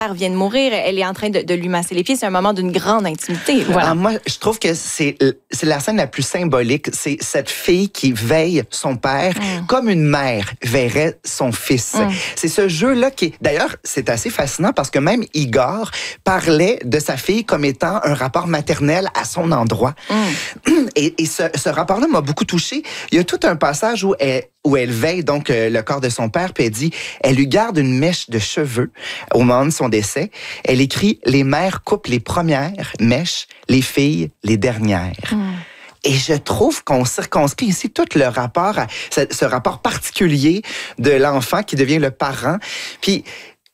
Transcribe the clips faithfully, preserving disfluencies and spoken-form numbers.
vient de mourir, elle est en train de, de lui masser les pieds. C'est un moment d'une grande intimité. Voilà. Alors, moi, je trouve que c'est, c'est la scène la plus symbolique. C'est cette fille qui veille son père mm. comme une mère verrait son fils. Mm. C'est ce jeu-là qui est... D'ailleurs, c'est assez fascinant parce que même Igor parlait de sa fille comme étant un rapport maternel à son endroit. Mm. Et, et ce, ce rapport-là m'a beaucoup touchée. Il y a tout un passage où elle, où elle veille donc euh, le corps de son père, puis elle dit, elle lui garde une mèche de cheveux au moment de son décès. Elle écrit, les mères coupent les premières mèches, les filles les dernières. Mm. Et je trouve qu'on circonscrit ici tout le rapport, à, ce, ce rapport particulier de l'enfant qui devient le parent. Puis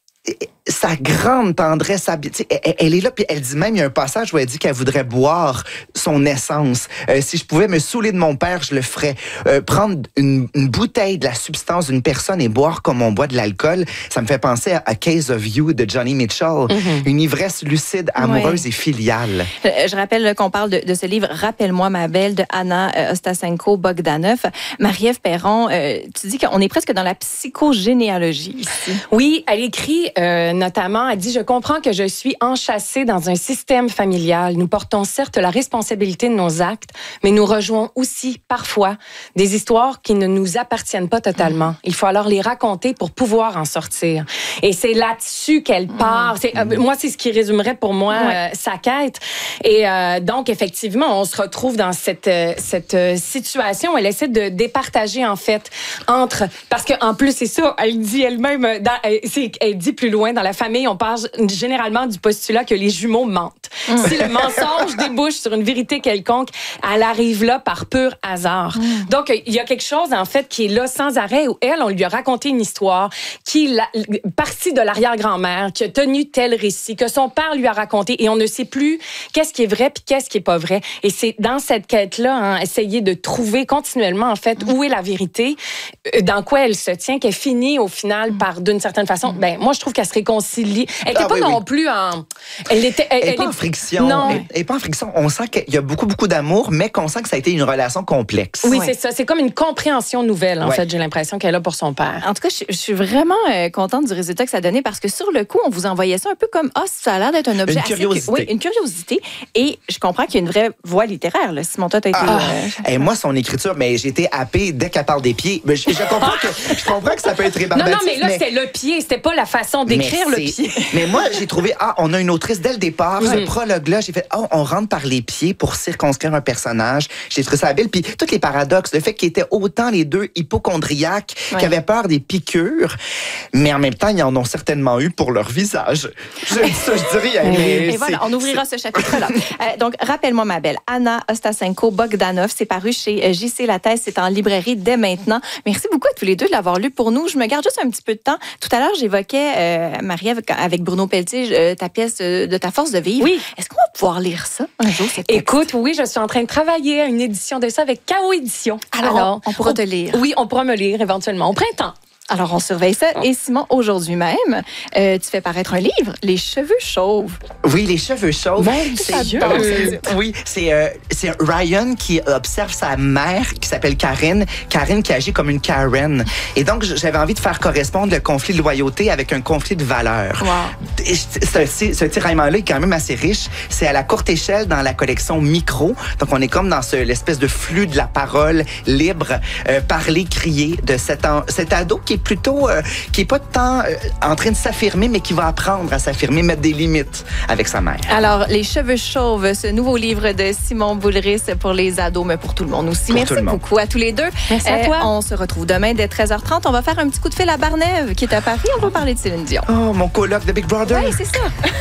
sa grande tendresse, elle, elle est là, puis elle dit même, il y a un passage où elle dit qu'elle voudrait boire son essence. Euh, si je pouvais me saouler de mon père, je le ferais. Euh, prendre une, une bouteille de la substance d'une personne et boire comme on boit de l'alcool, ça me fait penser à A Case of You de Johnny Mitchell, mm-hmm. une ivresse lucide, amoureuse ouais. et filiale. Je rappelle qu'on parle de, de ce livre « Rappelle-moi ma belle » de Anna Ostasenko-Bogdanov. Marie-Ève Perron, euh, tu dis qu'on est presque dans la psychogénéalogie ici. Oui, elle écrit... Euh, notamment, elle dit « Je comprends que je suis enchâssée dans un système familial. Nous portons certes la responsabilité de nos actes, mais nous rejoignons aussi, parfois, des histoires qui ne nous appartiennent pas totalement. Il faut alors les raconter pour pouvoir en sortir. » Et c'est là-dessus qu'elle part. C'est, euh, moi, c'est ce qui résumerait pour moi ouais. euh, sa quête. Et euh, donc, effectivement, on se retrouve dans cette, euh, cette euh, situation où elle essaie de départager, en fait, entre... Parce qu'en plus, c'est ça, elle dit elle-même, dans, elle, c'est, elle dit plus loin dans la famille, on part généralement du postulat que les jumeaux mentent. Mm. Si le mensonge débouche sur une vérité quelconque, elle arrive là par pur hasard. Mm. Donc, il y a quelque chose, en fait, qui est là sans arrêt, où elle, on lui a raconté une histoire qui est partie de l'arrière-grand-mère, qui a tenu tel récit, que son père lui a raconté, et on ne sait plus qu'est-ce qui est vrai puis qu'est-ce qui est pas vrai. Et c'est dans cette quête-là, hein, essayer de trouver continuellement, en fait, mm. où est la vérité, dans quoi elle se tient, qu'elle finit au final par, d'une certaine façon, mm. ben moi, je trouve qu'elle se réconcilie. Elle n'était ah, pas oui, non oui. plus en... Elle était... Elle, elle, elle est pas en friction. Non. Elle, elle est pas en friction. On sent qu'il y a beaucoup, beaucoup d'amour, mais qu'on sent que ça a été une relation complexe. Oui, ouais. c'est ça. C'est comme une compréhension nouvelle, en ouais. fait, j'ai l'impression qu'elle a pour son père. En tout cas, je, je suis vraiment euh, contente du résultat que ça a donné parce que sur le coup, on vous envoyait ça un peu comme, ah, oh, ça a l'air d'être un objet une curiosité. Assez... Oui, une curiosité. Et je comprends qu'il y a une vraie voie littéraire, là. Simon, toi, t'as été... Ah. Euh... Et moi, son écriture, mais j'ai été happée dès qu'elle parle des pieds. Je, je, comprends que, je comprends que ça peut être rébarbatif. Non, non, mais là, mais... c'était le pied. C'était pas la façon d'écrire le pied. Mais moi, j'ai trouvé, ah, on a une autrice dès le départ. Oui. Ce prologue-là, j'ai fait, oh, on rentre par les pieds pour circonscrire un personnage. J'ai trouvé ça habile. Puis, tous les paradoxes, le fait qu'ils étaient autant les deux hypochondriaques, ouais. qui avaient peur des piqûres, mais en même temps, ils en ont certainement eu pour leur visage. Je dis ça, je dis rien. Mais et voilà, on ouvrira ce chapitre-là. euh, donc, rappelle-moi, ma belle, Anna Ostasenko-Bogdanov, c'est paru chez J C Lattès, c'est en librairie dès maintenant. Merci beaucoup à tous les deux de l'avoir lu pour nous. Je me garde juste un petit peu de temps. Tout à l'heure, j'évoquais, euh, Marie-Ève, avec Bruno Pelletier, euh, ta pièce euh, de Ta force de vivre. Oui. Est-ce qu'on va pouvoir lire ça un jour, cette Écoute, oui, je suis en train de travailler à une édition de ça avec K O Édition. Alors, Alors on, on pourra on, te lire. Oui, on pourra me lire éventuellement au printemps. Alors, on surveille ça. Et Simon, aujourd'hui même, euh, tu fais paraître un livre, Les cheveux chauves. Oui, Les cheveux chauves. Mon Dieu! C'est, oui, c'est, euh, c'est Ryan qui observe sa mère qui s'appelle Karine. Karine qui agit comme une Karen. Et donc, j'avais envie de faire correspondre le conflit de loyauté avec un conflit de valeurs. Wow. Et ce, ce tiraillement-là est quand même assez riche. C'est à la courte échelle dans la collection Micro. Donc, on est comme dans ce, l'espèce de flux de la parole libre, euh, parler, crier de cet, en, cet ado qui est plutôt, euh, qui est pas tant euh, en train de s'affirmer, mais qui va apprendre à s'affirmer, mettre des limites avec sa mère. Alors, Les cheveux chauves, ce nouveau livre de Simon Boulris pour les ados, mais pour tout le monde aussi. Pour Merci beaucoup monde. À tous les deux. Merci euh, à toi. On se retrouve demain dès treize heures trente. On va faire un petit coup de fil à Barnève, qui est à Paris. On va parler de Céline Dion. Oh, mon coloc de Big Brother. Oui, c'est ça.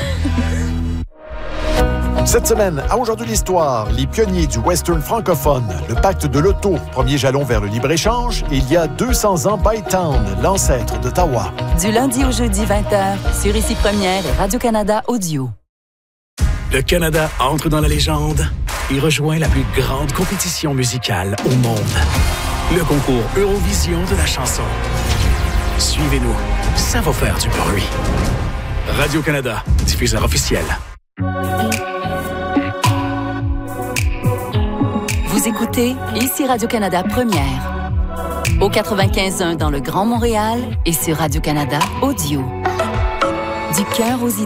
Cette semaine, à Aujourd'hui l'Histoire, les pionniers du western francophone, le pacte de l'auto, premier jalon vers le libre-échange, et il y a deux cents ans, Bytown, l'ancêtre d'Ottawa. Du lundi au jeudi, vingt heures, sur Ici Première et Radio-Canada Audio. Le Canada entre dans la légende et rejoint la plus grande compétition musicale au monde. Le concours Eurovision de la chanson. Suivez-nous, ça va faire du bruit. Radio-Canada, diffuseur officiel. Vous écoutez Ici Radio-Canada Première. Au quatre-vingt-quinze point un dans le Grand Montréal et sur Radio-Canada Audio. Du cœur aux idées.